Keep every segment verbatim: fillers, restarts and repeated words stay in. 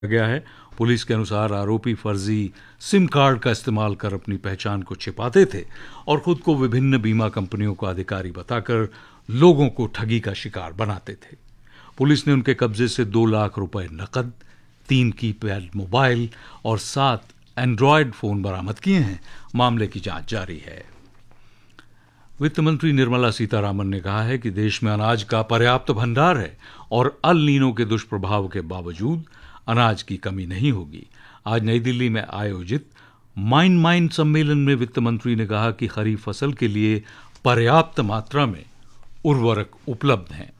गया है। पुलिस के अनुसार आरोपी फर्जी सिम कार्ड का इस्तेमाल कर अपनी पहचान को छिपाते थे और खुद को विभिन्न बीमा कंपनियों का अधिकारी बताकर लोगों को ठगी का शिकार बनाते थे। पुलिस ने उनके कब्जे से दो लाख रुपए नकद, तीन कीपैड मोबाइल और सात एंड्रॉयड फोन बरामद किए हैं। मामले की जांच जारी है। वित्त मंत्री निर्मला सीतारामन ने कहा है कि देश में अनाज का पर्याप्त भंडार है और अल नीनो के दुष्प्रभाव के बावजूद अनाज की कमी नहीं होगी। आज नई दिल्ली में आयोजित माइन माइन सम्मेलन में वित्त मंत्री ने कहा कि खरीफ फसल के लिए पर्याप्त मात्रा में उर्वरक उपलब्ध हैं।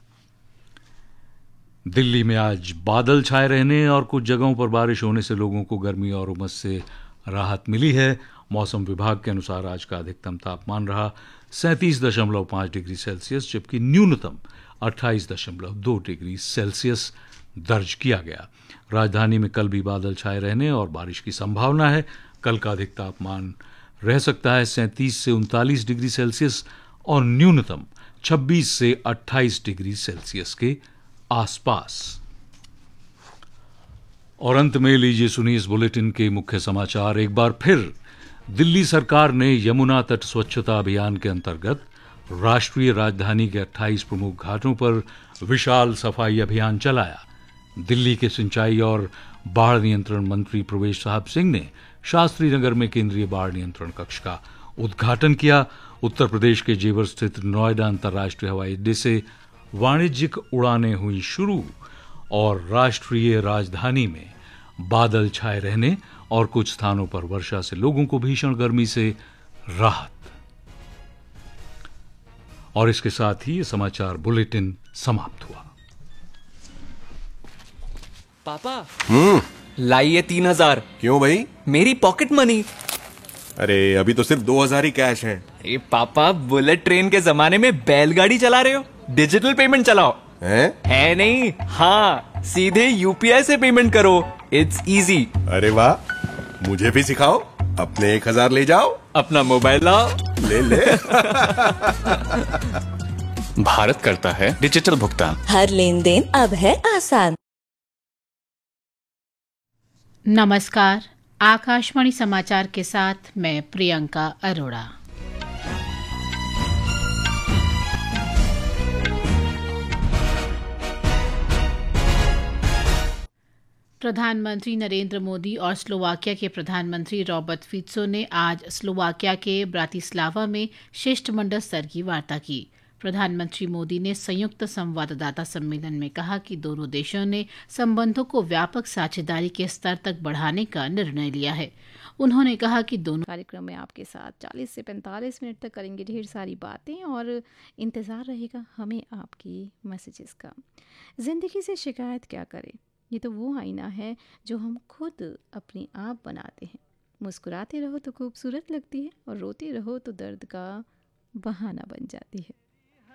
दिल्ली में आज बादल छाए रहने और कुछ जगहों पर बारिश होने से लोगों को गर्मी और उमस से राहत मिली है। मौसम विभाग के अनुसार आज का अधिकतम तापमान रहा सैंतीस दशमलव पाँच डिग्री सेल्सियस, जबकि न्यूनतम अट्ठाईस दशमलव दो डिग्री सेल्सियस दर्ज किया गया। राजधानी में कल भी बादल छाए रहने और बारिश की संभावना है। कल का अधिकतम तापमान रह सकता है सैंतीस से उनतालीस डिग्री सेल्सियस और न्यूनतम छब्बीस से अट्ठाईस डिग्री सेल्सियस के आसपास। और अंत में लीजिए सुनिए इस बुलेटिन के मुख्य समाचार एक बार फिर। दिल्ली सरकार ने यमुना तट स्वच्छता अभियान के अंतर्गत राष्ट्रीय राजधानी के अट्ठाईस प्रमुख घाटों पर विशाल सफाई अभियान चलाया। दिल्ली के सिंचाई और बाढ़ नियंत्रण मंत्री प्रवेश साहब सिंह ने शास्त्री नगर में केंद्रीय बाढ़ नियंत्रण कक्ष का उद्घाटन किया। उत्तर प्रदेश के जेवर स्थित नोएडा अंतर्राष्ट्रीय हवाई अड्डे से वाणिज्यिक उड़ानें हुई शुरू और राष्ट्रीय राजधानी में बादल छाए रहने और कुछ स्थानों पर वर्षा से लोगों को भीषण गर्मी से राहत। और इसके साथ ही ये समाचार बुलेटिन समाप्त हुआ। पापा, हम्म लाइए तीन हजार। क्यों भाई? मेरी पॉकेट मनी। अरे अभी तो सिर्फ दो हजार ही कैश है। अरे पापा, बुलेट ट्रेन के जमाने में बैलगाड़ी चला रहे हो? डिजिटल पेमेंट चलाओ। हैं? है नहीं? हाँ, सीधे यूपीआई से पेमेंट करो। It's easy. अरे वाह, मुझे भी सिखाओ। अपने एक हजार ले जाओ। अपना मोबाइल लाओ। ले ले। भारत करता है डिजिटल भुगतान। हर लेन देन अब है आसान। नमस्कार, आकाशवाणी समाचार के साथ मैं प्रियंका अरोड़ा। प्रधानमंत्री नरेंद्र मोदी और स्लोवाकिया के प्रधानमंत्री रॉबर्ट फित्सो ने आज स्लोवाकिया के ब्रातिस्लावा में शिष्टमंडल स्तर की वार्ता की। प्रधानमंत्री मोदी ने संयुक्त संवाददाता सम्मेलन में कहा कि दोनों देशों ने संबंधों को व्यापक साझेदारी के स्तर तक बढ़ाने का निर्णय लिया है। उन्होंने कहा कि दोनों कार्यक्रम में आपके साथ चालीस से पैंतालीस मिनट तक करेंगे ढेर सारी बातें और इंतज़ार रहेगा हमें आपकी मैसेजेस का। ज़िंदगी से शिकायत क्या करें, ये तो वो आईना है जो हम खुद अपने आप बनाते हैं। मुस्कुराते रहो तो खूबसूरत लगती है और रोते रहो तो दर्द का बहाना बन जाती है।